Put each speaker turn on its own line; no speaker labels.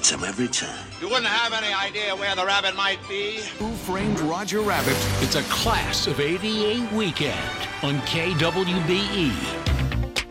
gets him every time.
You wouldn't have any idea where the rabbit might be?
Who Framed Roger Rabbit? It's a Class of '88 weekend on KWBE.